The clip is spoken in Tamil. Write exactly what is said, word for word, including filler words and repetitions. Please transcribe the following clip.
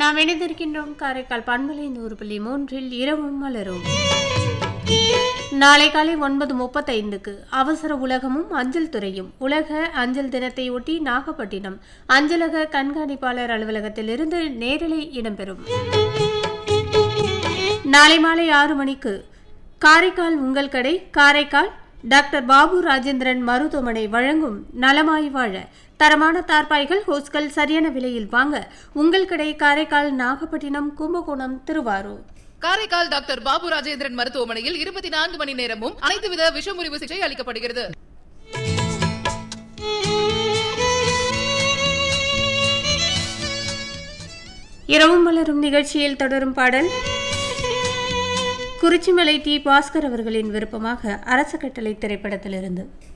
நாம் இணைந்திருக்கின்றோம் காரைக்கால் பண்பலை நூறு புள்ளி மூன்றில் இரவும் மலரும். நாளை காலை ஒன்பது முப்பத்தைந்துக்கு அவசர உலகமும் அஞ்சல் துறையும் உலக அஞ்சல் தினத்தை ஒட்டி நாகப்பட்டினம் அஞ்சலக கண்காணிப்பாளர் அலுவலகத்திலிருந்து நேரலை இடம்பெறும். நாளை மாலை ஆறு மணிக்கு காரைக்கால் உங்கள் கடை காரைக்கால் டாக்டர் பாபு ராஜேந்திரன் மருத்துவமனை வழங்கும் நலமாய் வாழ தரமான தார்பாய்கள் ஹோஸ்கள் சரியான விலையில் வாங்க உங்கள் கடை காரைக்கால் நாகப்பட்டினம் கும்பகோணம் திருவாரூர். காரைக்கால் டாக்டர் பாபு ராஜேந்திரன் மருத்துவமனையில் இருபத்தி நான்கு மணி நேரமும் அனைத்து வித விஷமுறிவு சிகிச்சை அளிக்கப்படுகிறது. இரவும் மலரும் நிகழ்ச்சியில் தொடரும் பாடல் குறிச்சிமலை டி பாஸ்கர் அவர்களின் விருப்பமாக அரச கட்டளை திரைப்படத்திலிருந்து.